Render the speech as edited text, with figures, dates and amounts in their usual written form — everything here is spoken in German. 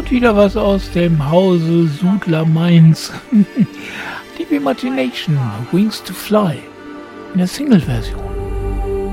Und wieder was aus dem Hause Sudler Mainz. Deep Imagination, Wings to Fly. In der Single-Version.